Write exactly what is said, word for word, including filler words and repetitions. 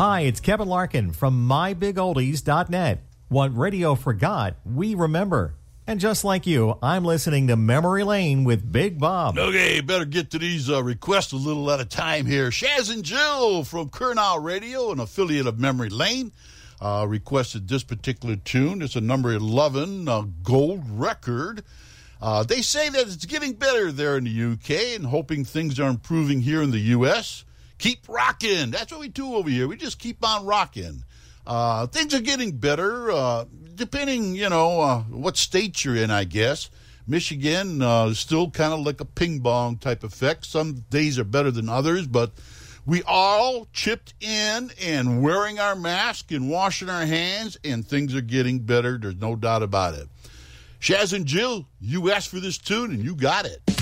Hi, it's Kevin Larkin from my big oldies dot net. What radio forgot, we remember. And just like you, I'm listening to Memory Lane with Big Bob. Okay, better get to these uh, requests a little at a time here. Shaz and Jill from Kurnow Radio, an affiliate of Memory Lane, uh, requested this particular tune. It's a number eleven uh, gold record. Uh, they say that it's getting better there in the U K and hoping things are improving here in the U S. Keep rocking. That's what we do over here. We just keep on rocking. Uh, things are getting better, uh, depending, you know, uh, what state you're in, I guess. Michigan uh, is still kind of like a ping pong type effect. Some days are better than others, but we all chipped in and wearing our mask and washing our hands, and things are getting better. There's no doubt about it. Shaz and Jill, you asked for this tune, and you got it.